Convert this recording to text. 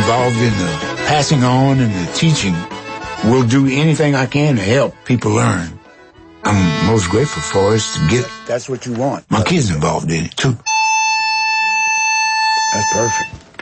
involved in the passing on and the teaching, will do anything I can to help people learn. I'm most grateful for is to get... That's what you want. My kids involved in it, too. That's perfect.